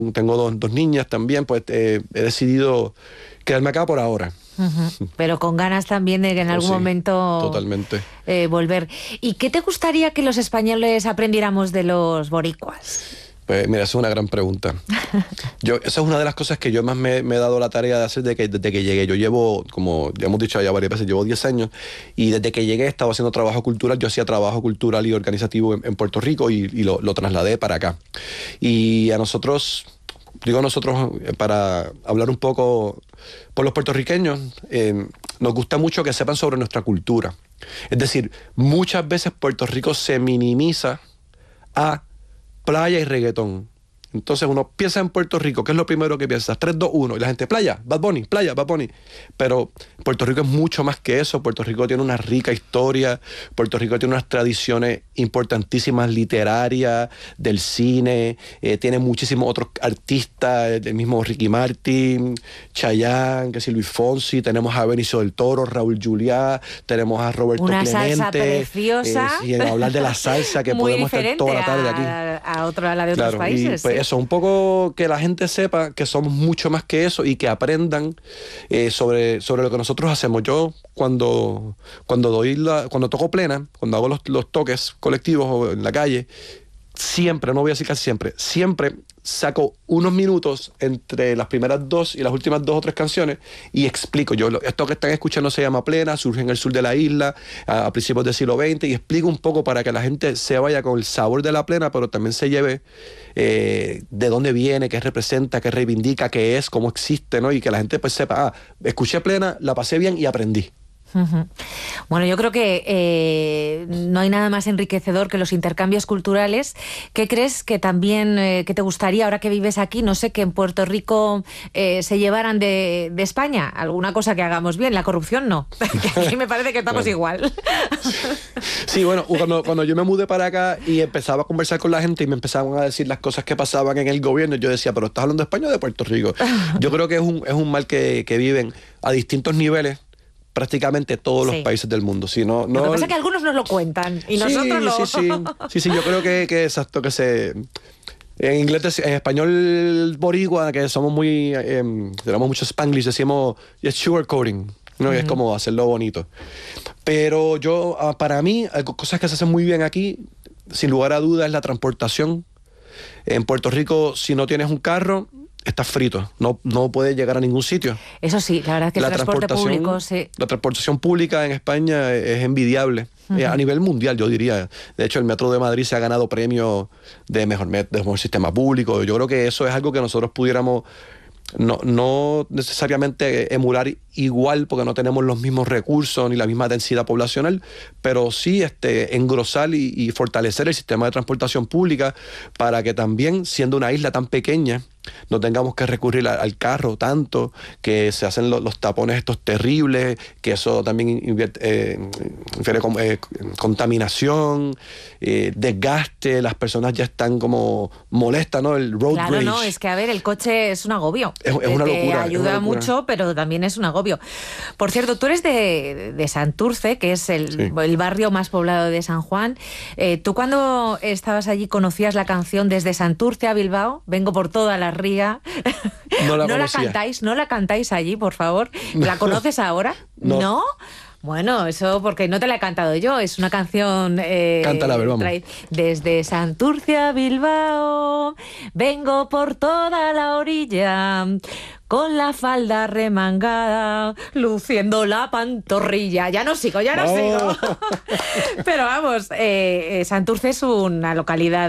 tengo dos niñas también, pues he decidido quedarme acá por ahora. Pero con ganas también de que en algún momento totalmente. Volver. ¿Y qué te gustaría que los españoles aprendiéramos de los boricuas? Pues mira, esa es una gran pregunta. Esa es una de las cosas que yo más me he dado la tarea de hacer desde que llegué. Yo llevo, como ya hemos dicho ya varias veces, llevo 10 años y desde que llegué he estado haciendo trabajo cultural. Yo hacía trabajo cultural y organizativo en Puerto Rico y lo trasladé para acá. Y a nosotros, para hablar un poco por los puertorriqueños, nos gusta mucho que sepan sobre nuestra cultura. Es decir, muchas veces Puerto Rico se minimiza a playa y reggaetón. Entonces uno piensa en Puerto Rico, ¿qué es lo primero que piensas? 3, 2, 1, y la gente, playa, Bad Bunny, playa, Bad Bunny. Pero Puerto Rico es mucho más que eso. Puerto Rico tiene una rica historia, Puerto Rico tiene unas tradiciones importantísimas literarias, del cine, tiene muchísimos otros artistas, el mismo Ricky Martin, Chayanne, que si Luis Fonsi, tenemos a Benicio del Toro, Raúl Juliá, tenemos a Roberto una Clemente. Salsa preciosa. Y hablar de la salsa, que muy podemos estar toda la tarde aquí. A la de otros países. Y pues eso, un poco que la gente sepa que somos mucho más que eso y que aprendan sobre lo que nosotros hacemos. Yo cuando toco plena, cuando hago los toques colectivos o en la calle, siempre, no voy a decir casi siempre saco unos minutos entre las primeras 2 y las últimas 2 o 3 canciones y explico. Esto que están escuchando se llama plena, surge en el sur de la isla a principios del siglo XX y explico un poco para que la gente se vaya con el sabor de la plena, pero también se lleve de dónde viene, qué representa, qué reivindica, qué es, cómo existe, ¿no? Y que la gente pues sepa, escuché plena, la pasé bien y aprendí. Bueno, yo creo que no hay nada más enriquecedor que los intercambios culturales. ¿Qué crees que también que te gustaría, ahora que vives aquí, no sé, que en Puerto Rico se llevaran de España? ¿Alguna cosa que hagamos bien? La corrupción no. Aquí me parece que estamos igual. Sí, bueno, cuando yo me mudé para acá y empezaba a conversar con la gente y me empezaban a decir las cosas que pasaban en el gobierno, yo decía, ¿pero estás hablando de España o de Puerto Rico? Yo creo que es un mal que viven a distintos niveles prácticamente todos los países del mundo. Si no, lo que pasa es que algunos nos lo cuentan y nosotros lo... Sí, yo creo que exacto, que en inglés, en español boricua, que somos muy... tenemos mucho Spanglish, decimos sugarcoating, ¿no? Es como hacerlo bonito. Pero para mí, cosas que se hacen muy bien aquí, sin lugar a dudas, es la transportación. En Puerto Rico, si no tienes un carro, estás frito, no puedes llegar a ningún sitio. Eso sí, la verdad es que el transporte público... La transportación pública en España es envidiable, a nivel mundial, yo diría. De hecho, el Metro de Madrid se ha ganado premios de mejor sistema público. Yo creo que eso es algo que nosotros pudiéramos no necesariamente emular igual, porque no tenemos los mismos recursos ni la misma densidad poblacional, pero sí engrosar y fortalecer el sistema de transportación pública para que también, siendo una isla tan pequeña, no tengamos que recurrir al carro tanto, que se hacen los tapones estos terribles, que eso también infiere contaminación, desgaste, las personas ya están como molestas, ¿no? El road rage. No, es que a ver, el coche es un agobio. Es una locura. Ayuda mucho, pero también es un agobio. Por cierto, tú eres de Santurce, que es el barrio más poblado de San Juan. ¿Tú cuando estabas allí conocías la canción Desde Santurce a Bilbao? Vengo por toda la ría. No la no la cantáis allí, por favor. ¿La conoces ahora? ¿No? Bueno, eso porque no te la he cantado yo, es una canción... Cántala, a ver, vamos. Desde Santurce a Bilbao, vengo por toda la orilla, con la falda remangada, luciendo la pantorrilla. Ya no sigo. Pero vamos, Santurce es una localidad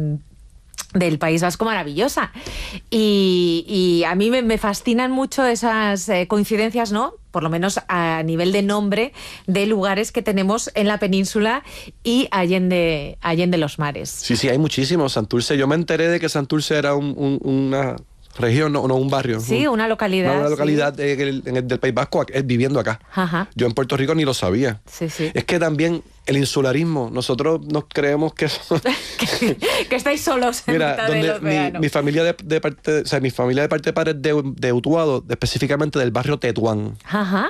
del País Vasco maravillosa y a mí me fascinan mucho esas coincidencias, ¿no? Por lo menos a nivel de nombre de lugares que tenemos en la península y allende los mares. Sí, hay muchísimos. Santurce, yo me enteré de que Santurce era una región, no un barrio. Sí, una localidad. Una localidad del País Vasco viviendo acá. Ajá. Yo en Puerto Rico ni lo sabía. Sí. Es que también el insularismo, nosotros nos creemos que que estáis solos en mitad del océano. Mi familia de parte de padres de Utuado, específicamente del barrio Tetuán. Ajá.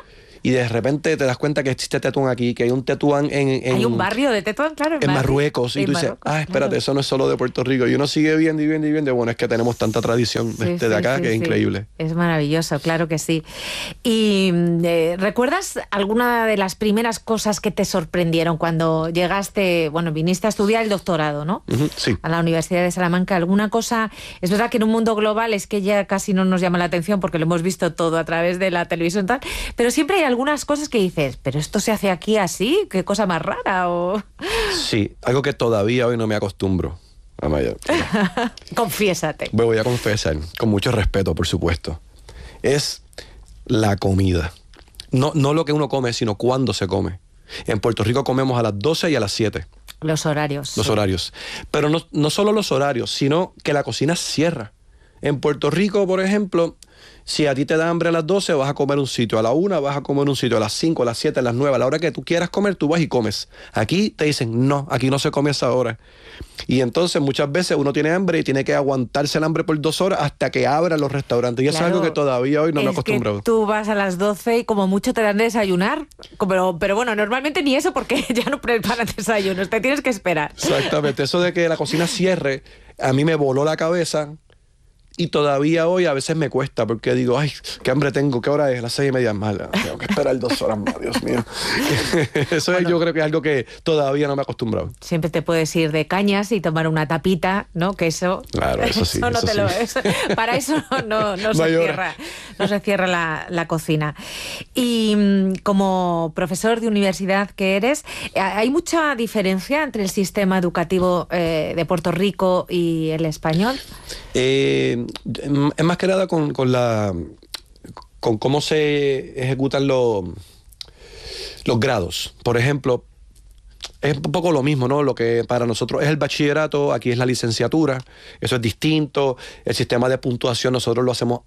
y de repente te das cuenta que existe Tetuán aquí, que hay un Tetuán hay un barrio de Tetuán, claro, en Marruecos, y tú dices, espérate, claro, eso no es solo de Puerto Rico, y uno sigue viendo y viendo y viendo, bueno, es que tenemos tanta tradición de acá que es increíble. Es maravilloso, claro que sí. Y ¿recuerdas alguna de las primeras cosas que te sorprendieron cuando llegaste, bueno, viniste a estudiar el doctorado, ¿no? Sí. A la Universidad de Salamanca. ¿Alguna cosa? Es verdad que en un mundo global es que ya casi no nos llama la atención porque lo hemos visto todo a través de la televisión y tal, pero siempre hay algunas cosas que dices, ¿pero esto se hace aquí así? ¿Qué cosa más rara? O... Sí, algo que todavía hoy no me acostumbro. Amaya. Confiésate. Me voy a confesar, con mucho respeto, por supuesto. Es la comida. No lo que uno come, sino cuándo se come. En Puerto Rico comemos a las 12 y a las 7. Los horarios. Los horarios. Pero no solo los horarios, sino que la cocina cierra. En Puerto Rico, por ejemplo, si a ti te da hambre a las 12, vas a comer un sitio. A la 1 vas a comer un sitio. A las 5, a las 7, a las 9. A la hora que tú quieras comer, tú vas y comes. Aquí te dicen, no, aquí no se come a esa hora. Y entonces muchas veces uno tiene hambre y tiene que aguantarse el hambre por 2 horas hasta que abran los restaurantes. Y eso es algo que todavía hoy no me he acostumbrado. Tú vas a las 12 y como mucho te dan de desayunar. Pero bueno, normalmente ni eso porque ya no preparan desayunos. Te tienes que esperar. Exactamente. Eso de que la cocina cierre, a mí me voló la cabeza. Y todavía hoy a veces me cuesta porque digo, ay, qué hambre tengo, ¿qué hora es? Las 6:30 más. Tengo que esperar 2 horas más, Dios mío. Eso bueno, yo creo que es algo que todavía no me he acostumbrado. Siempre te puedes ir de cañas y tomar una tapita, ¿no? Que eso... Claro, eso sí. Eso no eso te sí. lo es. Para eso no se cierra la cocina. Y como profesor de universidad que eres, ¿hay mucha diferencia entre el sistema educativo de Puerto Rico y el español? Es más que nada con cómo se ejecutan los grados. Por ejemplo, es un poco lo mismo, ¿no? Lo que para nosotros es el bachillerato, aquí es la licenciatura. Eso es distinto. El sistema de puntuación nosotros lo hacemos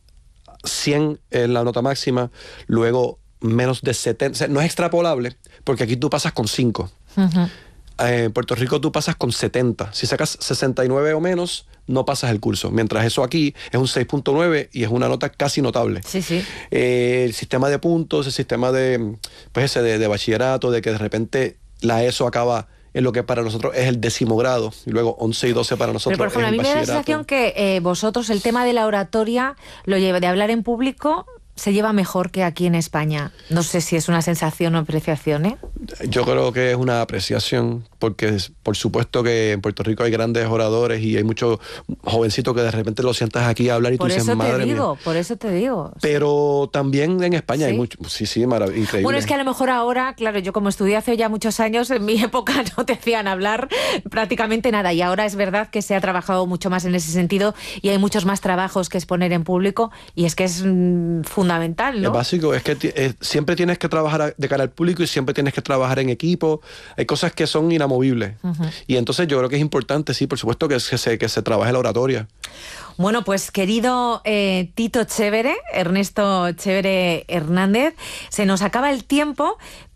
100 en la nota máxima, luego menos de 70. O sea, no es extrapolable, porque aquí tú pasas con 5. Uh-huh. En Puerto Rico tú pasas con 70. Si sacas 69 o menos, no pasas el curso. Mientras eso aquí es un 6.9 y es una nota casi notable. Sí, sí. El sistema de puntos, el sistema de bachillerato, de que de repente la ESO acaba en lo que para nosotros es el 10º grado, y luego 11 y 12 para nosotros. Pero por ejemplo, a mí me da la sensación que vosotros el tema de la oratoria, de hablar en público, se lleva mejor que aquí en España. No sé si es una sensación o apreciación, ¿eh? Yo creo que es una apreciación, porque por supuesto que en Puerto Rico hay grandes oradores y hay muchos jovencitos que de repente lo sientas aquí a hablar y tú dices, madre mía. Por eso te digo. Pero también en España hay mucho. Sí, increíble. Bueno, es que a lo mejor ahora, claro, yo como estudié hace ya muchos años, en mi época no te hacían hablar prácticamente nada. Y ahora es verdad que se ha trabajado mucho más en ese sentido y hay muchos más trabajos que exponer en público y es que es fundamental, ¿no? Es básico, es que siempre tienes que trabajar de cara al público y siempre tienes que trabajar en equipo. Hay cosas que son inamovibles. Uh-huh. Y entonces yo creo que es importante, sí, por supuesto, que se trabaje la oratoria. Bueno, pues querido Tito Chévere, Ernesto Chévere Hernández, se nos acaba el tiempo,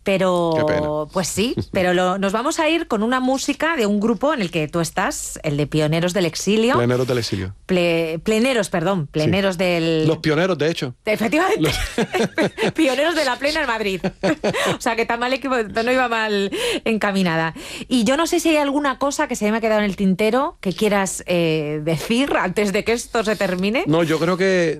pero pues sí, pero nos vamos a ir con una música de un grupo en el que tú estás, el de Pioneros del Exilio. Pleneros del Exilio. Pleneros sí. Del... Los pioneros, de hecho. Efectivamente. Pioneros de la plena en Madrid. O sea, que no iba mal encaminada. Y yo no sé si hay alguna cosa que se me ha quedado en el tintero que quieras decir antes de que esto se termine. No, yo creo que,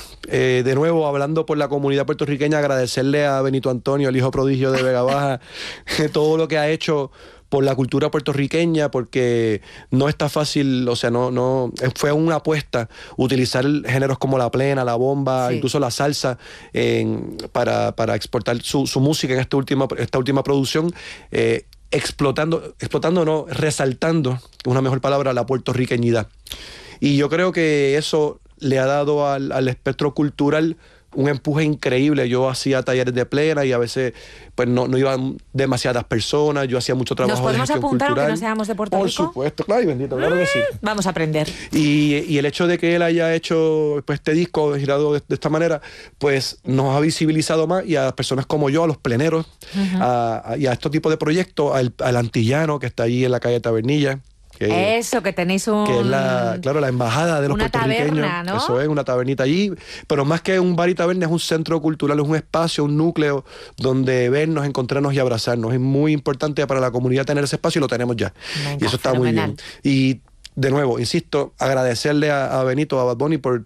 de nuevo, hablando por la comunidad puertorriqueña, agradecerle a Benito Antonio, el hijo prodigio de Vega Baja, todo lo que ha hecho por la cultura puertorriqueña, porque no está fácil, o sea, no fue una apuesta utilizar géneros como la plena, la bomba, sí, incluso la salsa para exportar su música en esta última producción, resaltando, es una mejor palabra, la puertorriqueñidad. Y yo creo que eso le ha dado al espectro cultural un empuje increíble. Yo hacía talleres de plena y a veces pues no iban demasiadas personas. Yo hacía mucho trabajo de gestión cultural. ¿Nos podemos apuntar aunque no seamos de Puerto Rico? Por supuesto, claro y bendito, claro que sí. Vamos a aprender. Y el hecho de que él haya hecho pues, este disco girado de esta manera, pues nos ha visibilizado más, y a personas como yo, a los pleneros, uh-huh, y a estos tipos de proyectos, al antillano que está ahí en la calle Tabernilla, Eso, que tenéis que es la embajada de los una puertorriqueños. taberna, ¿no? Eso es, una tabernita allí. Pero más que un bar y taberna, es un centro cultural, es un espacio, un núcleo donde vernos, encontrarnos y abrazarnos. Es muy importante para la comunidad tener ese espacio y lo tenemos ya. Venga, y eso está fenomenal. muy bien. Y de nuevo, insisto, agradecerle a Benito, a Bad Bunny por